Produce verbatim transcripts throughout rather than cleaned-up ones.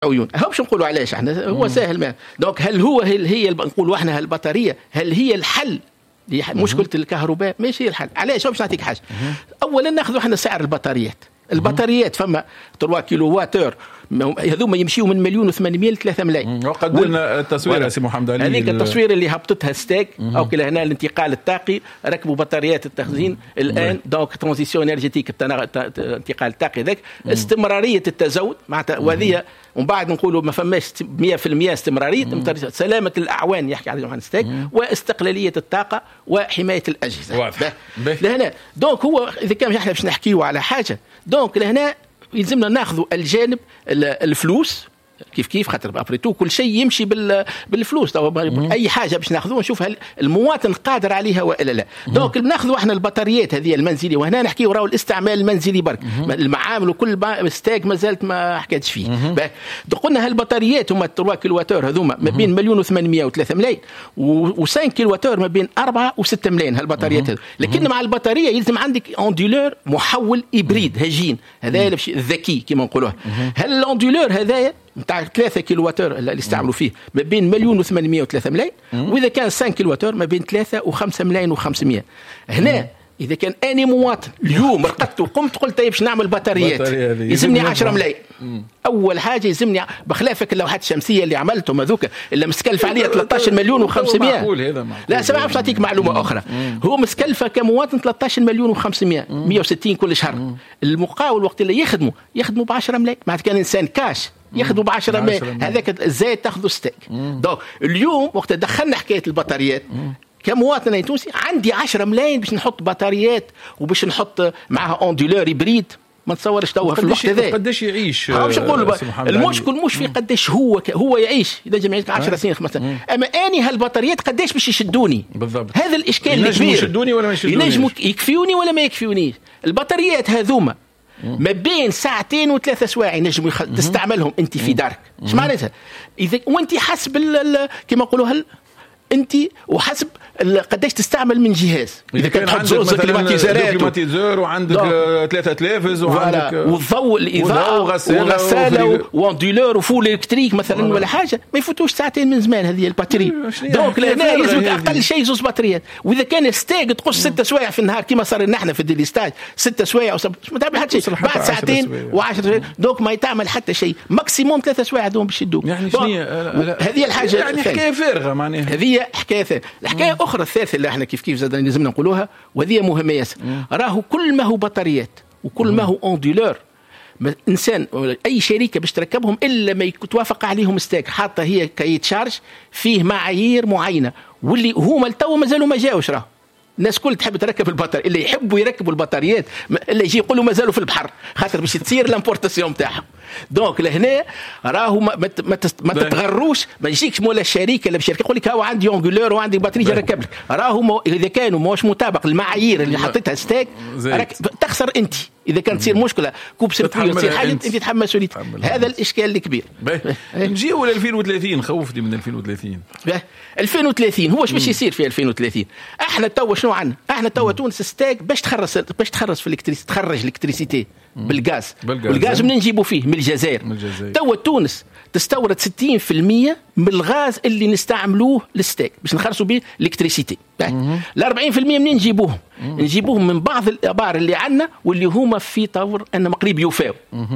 عيون. هو باش نقولوا علاش احنا هو سهل ما دونك هل هو هل هي نقولوا احنا البطاريه هل هي الحل لمشكله الكهرباء؟ ماشي هي الحل. علاش؟ باش نعطيك حاجه. اولا ناخذوا احنا سعر البطاريات. البطاريات فما ثلاثة كيلو واتر هذوما يمشيوا من مليون وثمانمائة لثلاثة ملايين. وقد لنا التصوير يا سي محمد علي، هذيك التصوير اللي هبطتها ستاك او كلا هنا الانتقال الطاقي، ركبوا بطاريات التخزين الان دونك ترانزيسيون انرجيتيك الانتقال الطاقي ذاك استمراريه التزود معناتها وهذه ومن بعد نقولوا ما فماش مئة بالمئة استمراريه سلامه الاعوان يحكي عليهم عن ستاك واستقلاليه الطاقه وحمايه الاجهزه. لهنا دونك هو اذا كان احنا باش نحكيوا على حاجه دونك لهنا يلزمنا ناخذوا الجانب الفلوس كيف كيف خاطر ابريتو كل شيء يمشي بالفلوس. اي حاجه باش ناخذوها نشوف هل المواطن قادر عليها والا لا. دونك بناخذوا احنا البطاريات هذه المنزليه، وهنا نحكيو راهو الاستعمال المنزلي برك المعامل وكل ستاك ما زالت ما حكيتش فيه. قلنا هالبطاريات هما ثلاثة كيلو واتر هذوما ما بين مليون وثمانمائة وثلاثة ملايين و5 كيلو واتر ما بين أربعة وستة ملايين هالبطاريات هذو. لكن مع البطاريه يلزم عندك اندولور محول هيبريد هجين هذا الذكي كما نقولوها. هل الاندولور هذايا نتاع ثلاثة كيلو واتر اللي يستعملوا فيه ما بين مليون وثمانمائة وثلاثة ملايين، واذا كان خمسة كيلو واتر ما بين ثلاثة وخمسة ملايين وخمسمائة. هنا اذا كان اني مواطن اليوم رقدت وقمت قلت طيب باش نعمل بطاريات يلزمني عشرة ملايين. اول حاجه يلزمني بخلافك اللوحات الشمسيه اللي عملتهم هذوك اللي مسكلف عليها ثلاثة عشر مليون وخمسمائة. لا سمع باش نعطيك معلومه اخرى. هو مسكلفه كمواطن ثلاثة عشر مليون وخمسمائة مئة وستين كل شهر. المقاول وقت اللي يخدموا يخدموا ب عشرة ملايين. معناتها كان انسان كاش ياخذوا ب عشرة ملايين هذاك زايد تاخذوا ستيك. دونك اليوم وقت دخلنا حكايه البطاريات كمواطن تونسي عندي عشرة ملايين باش نحط بطاريات وباش نحط معها اندولور هيبريد ما نتصورش توا في الوقت هذا قداش يعيش. باش نقول المشكل مش في قداش هو ك... هو يعيش اذا جمعت عشر سنين خمسة سنين، اما اني هالبطاريات قداش باش يشدوني بالضبط. هذا الاشكال الكبير يشدوني ولا ما يشدوني، ينجموا يكفيوني ولا ما يكفيونيش. البطاريات هذوما ما بين ساعتين وثلاثة سوايع نجم يخ... تستعملهم انت في دارك. ايش معناتها؟ اذا وانت حسب ال... كما نقولوا هل انت وحسب قداش تستعمل من جهاز. اذا كان عندك زوز كليماتيزور وعندك ثلاثة تلفز وعندك والضوء الاضاءه وغساله واندولور وفول الكتريك مثلا ولا, ولا حاجه ما يفوتوش ساعتين من زمان هذه الباتري. دونك لا يلزمك اقل شيء زوز بطاريات. واذا كان ستاج تقص ستة سوايع في النهار كما صار لنا احنا في الديليستاج ستة سوايع ما تعمل حتى شيء بعد ساعتين وعشر سوايع دونك ما يتعمل حتى شيء ماكسيموم ثلاثة سوايع دوم باش يدوك. يعني شنو هذه الحاجه يعني حكايه فارغه معناها. هذه حكايه ثانيه. الحكايه اخرى الثالثه اللي احنا كيف كيف زاد لازمنا نقولوها وهذه مهمه ياسر. راهو كل ما هو بطاريات وكل ما هو اندولور انسان اي شركه باش تركبهم الا ما يتوافق عليهم ستاك حاطه هي كي تشارج فيه معايير معينه واللي هما لتو مازالوا ما جاوش. راهو الناس كل تحب تركب البطارية اللي يحبوا يركبوا البطاريات اللي يجي يقولوا مازالوا في البحر خاطر باش تصير الامبورتاسيون نتاعهم. دونك لهنا راهو ما, ما, ما تتغروش ما يجيكش مولا الشركه اللي باش يقول لك هاو عندي اونغولور وعندي بطاريه نركب لك. راهو اذا كانوا ماهوش مطابق المعايير اللي حطيتها ستاك تخسر انت. اذا كانت تصير مشكله كوب سيركوي تصير حاجه انت تتحمل مسؤوليتك. هذا الاشكال الكبير. نجيو ل ألفين وثلاثين. خوفتني من ألفين وثلاثين. ألفين وثلاثين هو ايش باش يصير في ألفين وثلاثين؟ احنا توا شنو عندنا؟ احنا توا تونس ستاك باش تخرج باش تخرج في الالكتريسيتي تخرج الالكتريسيتي بالغاز. والغاز منين نجيبوا فيه؟ من الجزائر. توا تونس تستورد ستين بالمئة من الغاز اللي نستعملوه للستاك باش نخرجوا به الالكتريسيتي. ال أربعين بالمئة منين نجيبوهم؟ نجيبوهم من بعض الابار اللي عندنا واللي هما في طور ان مقريب يوفاو.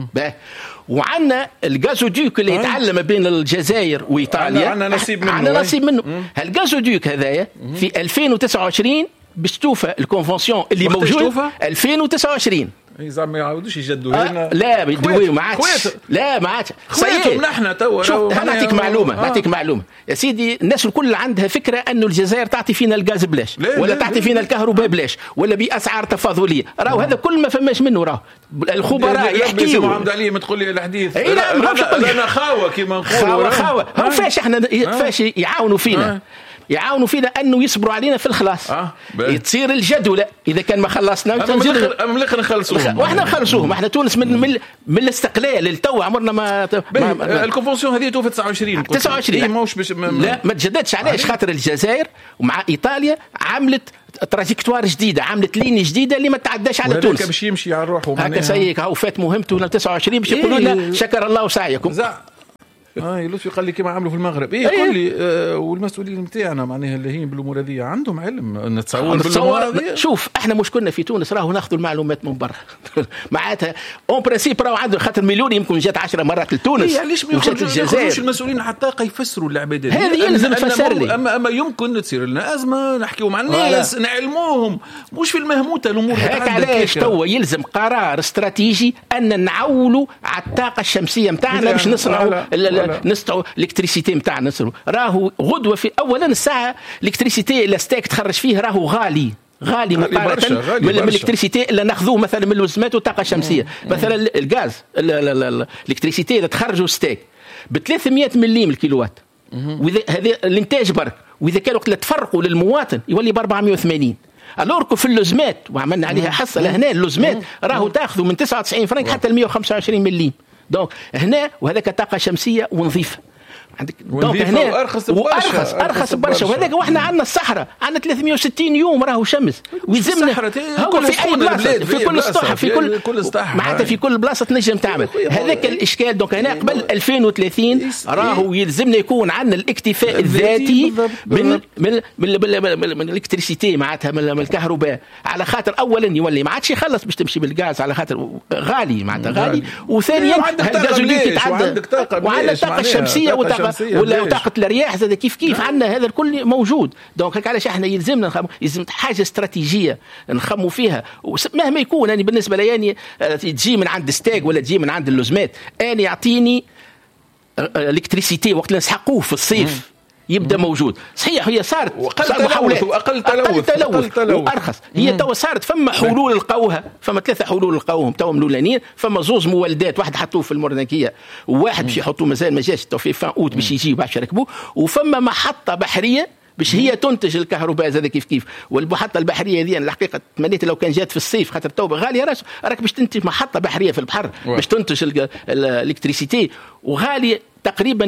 وعندنا الغازوديوك اللي يتعلم ما بين الجزائر وايطاليا عندنا نصيب منه. عندنا نصيب منه. هالغازوديوك هذايا في ألفين وتسعة وعشرين باش توفى الكونفنسيون اللي موجود ألفين وتسعة وعشرين. اذا ما يعاودوش يجدوا لنا. آه لا بيدويو ما عادش. لا ما عادش. خواتهم نحن توا. نعطيك معلومه آه. نعطيك معلومه يا سيدي. الناس الكل عندها فكره انه الجزائر تعطي فينا الغاز بلاش ولا لا تعطي فينا الكهرباء بلاش ولا باسعار تفاضليه. راهو هذا كل ما فماش منه. راهو الخبراء يحكيوا محمد علي ما تقول لي الحديث. انا خاوه كما نقولوا. خاوه خاوه هم فاش احنا فاش يعاونوا فينا يعاونوا فينا انه يصبروا علينا في الخلاص. آه تصير الجدولة اذا كان ما خلصنا تنزل من الاخر نخلصوهم واحنا نخلصوهم. احنا تونس من من, من الاستقلال للتو عمرنا ما, ما, ما الكونفنسيون هذه توفت تسعة وعشرين تسعة وعشرين ماهوش باش لا ما تجددش. علاش؟ خاطر الجزائر ومع ايطاليا عملت تراجيكتوار جديده عملت لين جديده اللي ما تعداش على تونس باش يمشي على روحه. هكا سيك هاو فات مهمته تسعة وعشرين باش يقولوا لنا شكر الله سعيكم. اه لطفي قال لي كيما عملوا في المغرب. ايه قول لي آه والمسؤولين نتاعنا معناها اللي هي بالامور هذه عندهم علم نتصور بالامور هذه؟ شوف احنا مشكلنا في تونس راهو ناخذوا المعلومات من برا معناتها اون برينسيپ راهو عنده خاطر مليون يمكن جات عشرة مرات لتونس. إيه علاش ما يخرجوش المسؤولين حتى يفسروا اللعبه هذه؟ هذه يلزم تفسر لي. اما اما يمكن تصير لنا ازمه نحكيوا مع الناس نعلموهم مش في المهموته الامور. هيك علاش توا يلزم قرار استراتيجي ان نعولوا على الطاقه الشمسيه نتاعنا باش نصنعوا نصنعوا الالكتريسيتي نتاعنا نصنعوا. راهو غدوه في اولا الساعه الالكتريسيتي اللي ستاك تخرج فيه راهو غالي غالي مقارنه من الالكتريسيتي اللي ناخذوه مثلا من اللزمات والطاقه الشمسيه. مثلا الغاز الالكتريسيتي اللي تخرجوا ستاك ب ثلاثمئة مليم الكيلووات وهذا الانتاج برك، واذا كان وقت تفرقوا للمواطن يولي ب أربعمئة وثمانين. الوركو في اللزمات وعملنا عليها حصه لهنا اللزمات راهو تاخذوا من تسعة وتسعين فرنك حتى ل مئة وخمسة وعشرين مليم. دونك هنا وهذاك طاقه شمسيه ونظيفه عندك دونك هنا وارخص وارخص ارخص برشا. وهذاك واحنا عندنا الصحراء عندنا ثلاثمئة وستين يوم راهو شمس ويلزمنا هو في اي بلاصه في كل سطح في كل كل معناتها في كل بلاصه تنجم تعمل هذاك الاشكال. دونك هنا قبل ألفين وثلاثين راهو يلزمنا يكون عندنا الاكتفاء الذاتي من من من الالكتريسيتي معناتها من الكهرباء، على خاطر اولا يولي ما عادش يخلص باش تمشي بالغاز على خاطر غالي معناتها غالي، وثانيا الغازولين تتعدى وعندنا الطاقه الشمسيه وطاقه ولا طاقه الرياح زاد كيف كيف عندنا هذا الكل موجود. دونك هيك علاش احنا يلزمنا نخمو يلزم حاجه استراتيجيه نخموا فيها مهما يكون. يعني بالنسبه لي يعني تجي من عند ستاك ولا تجي من عند اللزمات انا يعطيني الكتريسيتي وقت نسحقوه في الصيف يبدا موجود. صحيح هي صارت محاولات واقل تلوث اقل تلوث وارخص. هي تو صارت فما حلول لقوها، فما ثلاثه حلول لقوهم تو الاولانيين. فما زوز مولدات واحد حطوه في المورنيكيه وواحد باش يحطوه مازال ما جاش تو في فان اوت باش يجي باش يركبوه. وفما محطه بحريه باش هي تنتج الكهرباء زاد كيف كيف. والمحطه البحريه هذه الحقيقه تمنيت لو كان جات في الصيف خاطر تو غاليه راس راك باش تنتج محطه بحريه في البحر باش تنتج الالكتريسيتي وغاليه تقريبا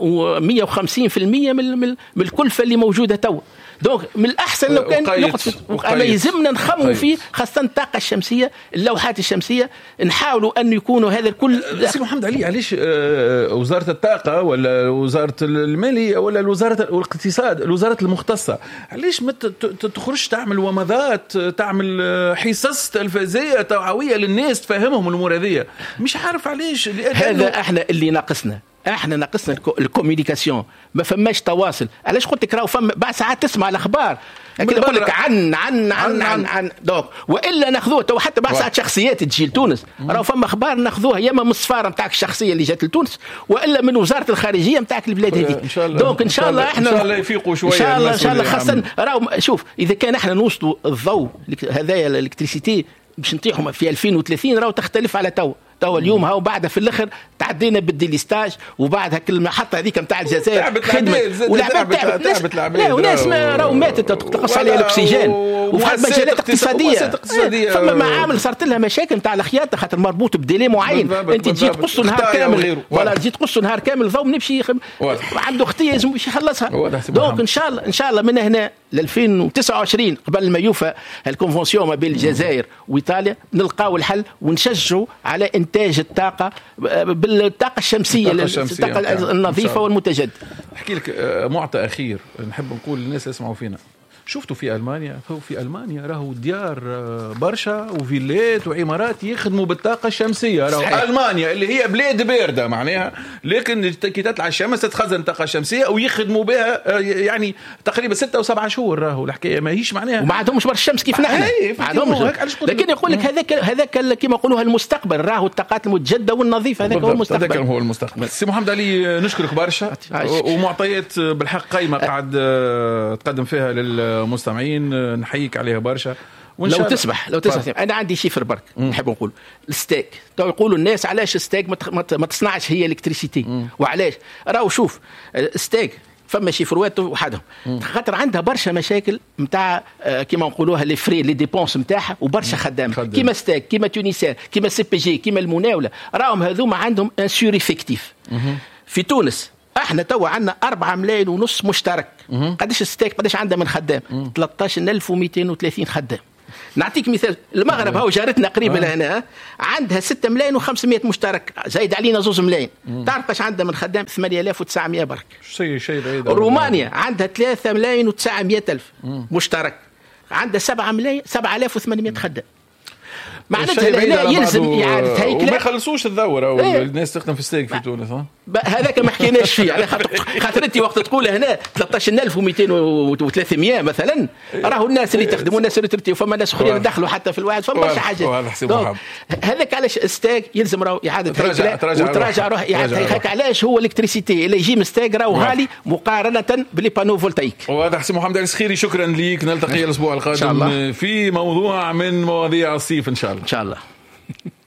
مئة وخمسين بالمئة من من الكلفه اللي موجوده تو. دونك من الاحسن لو كان نقص اما يلزمنا نخموا فيه خاصه الطاقه الشمسيه اللوحات الشمسيه نحاولوا ان يكونوا هذا الكل. سي محمد علي علاش وزاره الطاقه ولا وزاره الماليه ولا وزاره الاقتصاد الوزارات المختصه علاش ما تخرج تعمل ومضات تعمل حصص تلفزيونيه توعويه للناس تفهمهم الامور هذه؟ مش عارف علاش. هذا احنا اللي ناقصنا احنا ناقصنا الكوميونيكاسيون ما فماش تواصل. علاش قلت لك راهو فما بعد ساعات تسمع الاخبار لكن يقول لك عن عن عن عن, عن دونك والا ناخذوها تو حتى بعد ساعات شخصيات تجي لتونس راهو فما اخبار ناخذوها يا اما من السفاره نتاعك الشخصيه اللي جات لتونس والا من وزاره الخارجيه نتاعك البلاد هذه. دونك ان شاء الله احنا ان شاء الله يفيقوا شويه ان شاء الله ان شاء الله خاصه راهو شوف اذا كان احنا نوصلوا الضوء هذايا الالكتريسيتي باش نطيحوا في ألفين وثلاثين راهو تختلف على تو تو اليوم هاو بعدها في الاخر تعدينا بالديليستاج وبعدها كل المحطه هذيك نتاع الجزائر خدمه ولعبت تعبت تعبت لا وناس راهو ماتت تقص عليها الاكسجين وفي مجالات اقتصاديه فما معامل صارت لها مشاكل نتاع الخياطه خاطر مربوط بديلي معين انت تجي تقص نهار كامل ولا تجي تقص نهار كامل ضو نمشي عنده اختيه لازم باش يخلصها. دونك ان شاء الله ان شاء الله من هنا ل ألفين وتسعة وعشرين قبل ما يوفى الكونفنسيون ما بين الجزائر وايطاليا نلقاو الحل ونشجعوا على انتاج الطاقه بالطاقه الشمسيه الطاقه النظيفه والمتجدده. احكي لك معطى اخير نحب نقول للناس يسمعوا فينا. شفتوا في ألمانيا فهو في ألمانيا راهو ديار برشا وفيلات وعمارات يخدموا بالطاقة الشمسية. راهو ألمانيا اللي هي بلاد باردة معناها لكن كي تطلع الشمس تتخزن طاقة شمسية ويخدموا بها يعني تقريبا ستة وسبعة شهور. راهو الحكاية ما هيش معناها وما عندهمش برشا الشمس كيف نحن ما عندهمش. لكن يقول لك هذاك هذاك كما يقولوها المستقبل راهو الطاقات المتجددة والنظيفة هذاك هو المستقبل. هذاك هو المستقبل. سي محمد علي نشكرك برشا ومعطيات بالحق قيمة قاعد تقدم فيها لل مستمعين نحييك عليها برشا. لو تسمح لو تسمح انا عندي شيفر برك نحب نقول الستاك تو يقولوا الناس علاش الستاك ما تصنعش هي الكتريسيتي وعلاش راهو شوف الستاك فما شيفروات وحدهم خاطر عندها برشا مشاكل نتاع كيما نقولوها لي فري لي ديبونس نتاعها وبرشا خدام كيما ستاك كيما تونيسير كيما سي بي جي كيما المناوله راهم هذوما عندهم ان سور افكتيف. في تونس احنا تو عندنا أربعة ملايين ونص مشترك. قداش الستاك قداش عندها من خدام؟ ثلاثة عشر ألف ومئتين وثلاثين خدام. نعطيك مثال، المغرب هاو جارتنا قريبة آه. لهنا عندها ستة ملايين وخمسمائة مشترك، زايد علينا زوز ملايين. تعرف اش عندها من خدام؟ ثمانية آلاف وتسعمائة برك. شيء شيء بعيد. رومانيا عندها ثلاثة ملايين وتسعمائة ألف مشترك، عندها سبعة ملايين سبعة آلاف وثمانمائة خدام. معناتها لا يلزم إعادة هيكلة وما يخلصوش الدورة. إيه؟ الناس تخدم في ستيك في تونس. ها هذاك ما حكيناش فيه، على خاطر خاطر انت وقت تقول هنا ثلاثة عشر ألف ومئتين وثلاثمائة مثلا، راهو الناس اللي تخدموا الناس اللي ترتيو، فما ناس اخرين دخلوا حتى في الواحد، فما برشا حاجات. هذاك علاش ستاك يلزم راهو اعاده هيكله وتراجع روح اعاده هيكله. علاش هو الكتريسيتي اللي يجي من ستاك راهو غالي مقارنه باللي بانو فولتايك. وهذا حسين محمد السخيري، شكرا ليك. نلتقي الاسبوع القادم في موضوع من مواضيع الصيف ان شاء الله. ان شاء الله.